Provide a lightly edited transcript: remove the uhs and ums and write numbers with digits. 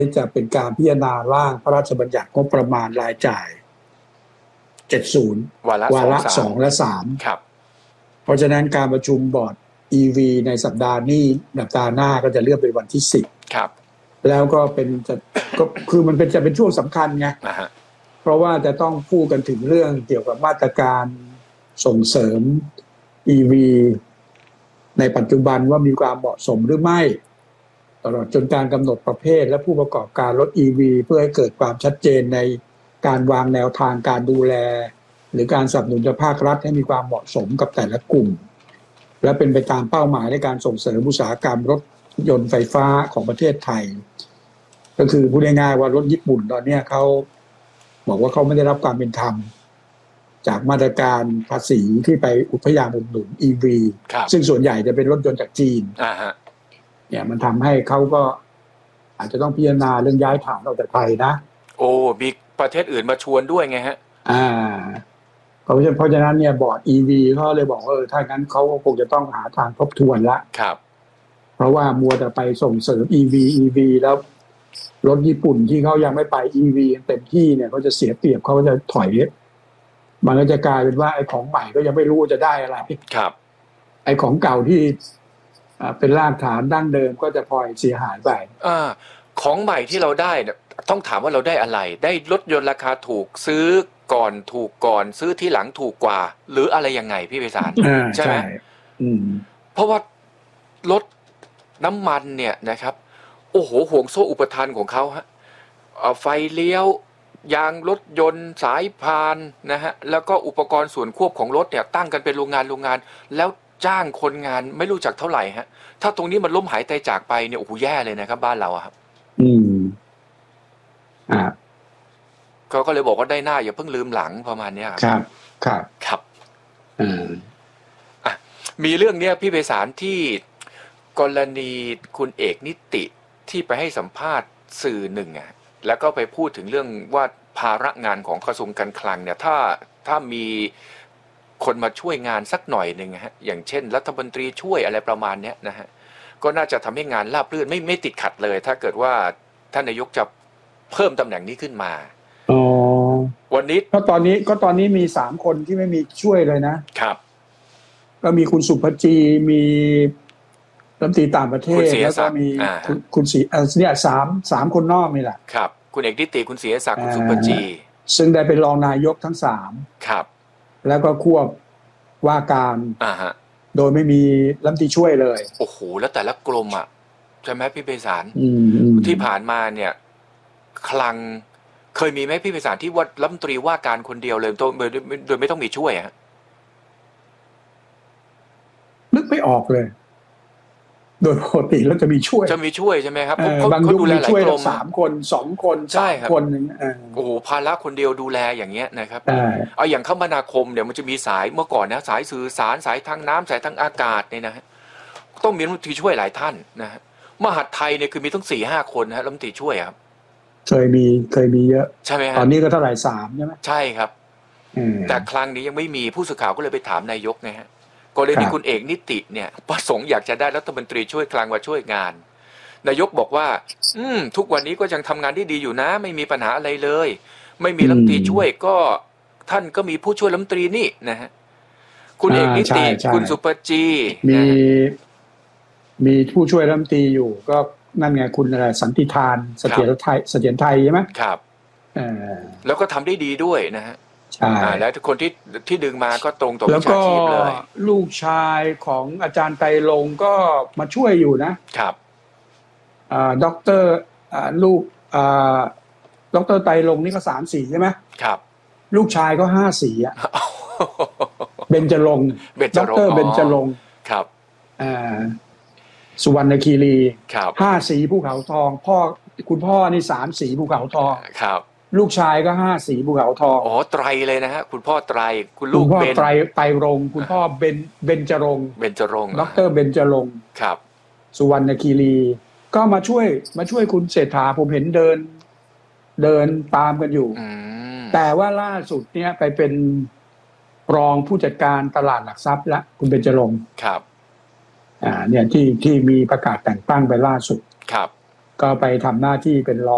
จะเป็นการพิจารณาร่างพระราชบัญญัติงบประมาณรายจ่าย70วาระ2และ3 ครับเพราะฉะนั้นการประชุมบอร์ด EV ในสัปดาห์หน้าก็จะเลื่อนเป็นวันที่10 ครับแล้วก็คือมันจะเป็นช่วงสำคัญไงเพราะว่าจะต้องพูดกันถึงเรื่องเกี่ยวกับมาตรการส่งเสริม EV ในปัจจุบันว่ามีความเหมาะสมหรือไม่ตลอดจนการกำหนดประเภทและผู้ประกอบการรถ EV เพื่อให้เกิดความชัดเจนในการวางแนวทางการดูแลหรือการสนับสนุนจากภาครัฐให้มีความเหมาะสมกับแต่ละกลุ่มและเป็นไปตามเป้าหมายในการส่งเสริมอุตสาหกรรมรถยนต์ไฟฟ้าของประเทศไทยก็คือพูดง่ายๆว่ารถญี่ปุ่นตอนนี้เขาบอกว่าเขาไม่ได้รับความเป็นธรรมจากมาตรการภาษีที่ไปพยายามอุดหนุน EV ซึ่งส่วนใหญ่จะเป็นรถยนต์จากจีนเนี่ยมันทำให้เขาก็อาจจะต้องพิจารณาเรื่องย้ายฐานออกจากไทยนะโอ้มีประเทศอื่นมาชวนด้วยไงฮะเพราะฉะนั้นเนี่ยบอร์ด EV เขาเลยบอกว่าถ้างั้นเขาคงจะต้องหาทางทบทวนละครับเพราะว่ามัวแต่ไปส่งเสริม EV แล้วรถญี่ปุ่นที่เขายังไม่ไป EV เต็มที่เนี่ยเขาจะเสียเปรียบเขาจะถอยมันก็จะกลายเป็นว่าไอ้ของใหม่ก็ยังไม่รู้จะได้อะไรครับไอ้ของเก่าที่เป็นรากฐานดั้งเดิมก็จะพลอยเสียหายไปของใหม่ที่เราได้ต้องถามว่าเราได้อะไรได้รถยนต์ราคาถูกซื้อก่อนถูกก่อนซื้อที่หลังถูกกว่าหรืออะไรยังไงพี่ไพศาลใช่ไหมเพราะว่ารถน้ำมันเนี่ยนะครับโอ้โหห่วงโซ่อุปทานของเขาฮะไฟเลี้ยวยางรถยนต์สายพานนะฮะแล้วก็อุปกรณ์ส่วนควบของรถเนี่ยตั้งกันเป็นโรงงานแล้วจ้างคนงานไม่รู้จักเท่าไหร่ฮะถ้าตรงนี้มันล้มหายตายจากไปเนี่ยโอ้โหแย่เลยนะครับบ้านเราครับเขาก็เลยบอกว่าได้หน้าอย่าเพิ่งลืมหลังประมาณนี้ครับมีเรื่องเนี้ยพี่ไพศาลที่กรณีคุณเอกนิติที่ไปให้สัมภาษณ์สื่อหนึ่งแล้วก็ไปพูดถึงเรื่องว่าภาระงานของกระทรวงการคลังเนี่ยถ้ามีคนมาช่วยงานสักหน่อยหนึ่งฮะอย่างเช่นรัฐมนตรีช่วยอะไรประมาณเนี้ยนะฮะก็น่าจะทำให้งานราบรื่นไม่ติดขัดเลยถ้าเกิดว่าท่านนายกจะเพิ่มตำแหน่งนี้ขึ้นมาวันนี้ก็ตอนนี้มี3คนที่ไม่มีช่วยเลยนะครับก็มีคุณสุภจีมีรัฐมนตรีต่างประเทศแล้วก็มีคุณศรีเนี่ย3คนนอกนี่แหละครับคุณเอกนิติคุณศรีศักดิ์คุณสุภจีซึ่งได้เป็นรองนายกทั้ง3 ครับแล้วก็ควบว่าการโดยไม่มีรัฐมนตรีช่วยเลยโอ้โหแล้วแต่ละกรมใช่ไหมพี่ไพศาลที่ผ่านมาเนี่ยคลังเคยมีไหมพี่ไพศาลที่ว่ารัฐมนตรีว่าการคนเดียวเลยโดยไม่ต้องมีช่วยนึกไม่ออกเลยโดยปกติแล้วจะมีช่วยใช่ไหมครับบางยุคมีช่วย3คน2คน3คนโอ้โหภาระคนเดียวดูแลอย่างเงี้ยนะครับเอาอย่างคมนาคมเนี่ยมันจะมีสายเมื่อก่อนนะสายสื่อสารสายทางน้ำสายทางอากาศเนี่ยนะฮะต้องมีรัฐมนตรีช่วยหลายท่านนะฮะมหาดไทยเนี่ยคือมีต้อง 4-5 คนนะฮะรัฐมนตรีช่วยครับเคยมีเยอะใช่ไหมฮะตอนนี้ก็เท่าไหร่3ใช่ไหมใช่ครับแต่ครั้งนี้ยังไม่มีผู้สื่อข่าวก็เลยไปถามนายกไงฮะกรณีคุณเอกนิติเนี่ยประสงค์อยากจะได้รัฐมนตรีช่วยคลังมาช่วยงานนายกบอกว่าทุกวันนี้ก็ยังทำงานได้ดีอยู่นะไม่มีปัญหาอะไรเลยไม่มีรัฐมนตรีช่วยก็ท่านก็มีผู้ช่วยรัฐมนตรีนี่นะฮะคุณเอกนิติคุณสุปจีมีผู้ช่วยรัฐมนตรีอยู่ก็นั่นไงคุณอะไรสันติธานเสถียรไทยใช่ไหมครับแล้วก็ทำได้ดีด้วยนะฮะใช่แล้วคนที่ดึงมาก็ตรงต่อวิชาชีพเลยลูกชายของอาจารย์ไตรลงค์ก็มาช่วยอยู่นะครับด็อกเตอร์ลูกด็อกเตอร์ไตรลงค์นี่ก็3 สีใช่ไหมครับลูกชายก็5 สีเบญจรงค์ด็อกเตอร์เบญจรงค์ครับสุวรรณคีรี 5 สีภูเขาทองคุณพ่อนี่3 สีภูเขาทองครับลูกชายก็5 สีภูเขาทองไตรเลยนะฮะคุณพ่อไตรคุณลูกเบนไตรรงค์คุณพ่อเบญจรงค์ด็อกเตอร์เบญจรงค์ครับสุวรรณคีรีก็มาช่วยคุณเศรษฐาผมเห็นเดินตามกันอยู่แต่ว่าล่าสุดเนี่ยไปเป็นรองผู้จัดการตลาดหลักทรัพย์ละคุณเบญจรงค์ครับเนี่ยที่มีประกาศแต่งตั้งไปล่าสุดครับก็ไปทำหน้าที่เป็นรอง